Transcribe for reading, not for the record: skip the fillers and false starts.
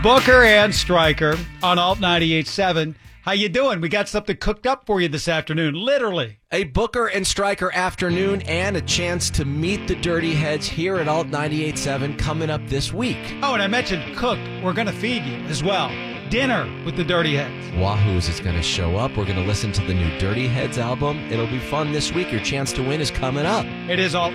Booker and Stryker on Alt 98.7. How you doing? We got something cooked up for you this afternoon, literally. A Booker and Stryker afternoon and a chance to meet the Dirty Heads here at Alt 98.7 coming up this week. Oh, and I mentioned cooked. We're going to feed you as well. Dinner with the Dirty Heads. Wahoo's is going to show up. We're going to listen to the new Dirty Heads album. It'll be fun this week. Your chance to win is coming up. It is Alt